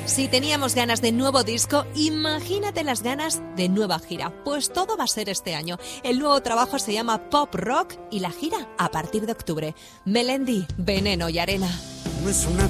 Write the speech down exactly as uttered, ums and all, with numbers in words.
Si teníamos ganas de nuevo disco, imagínate las ganas de nueva gira. Pues todo va a ser este año. El nuevo trabajo se llama Pop Rock y la gira a partir de octubre. Melendi, Veneno y Arena. No es una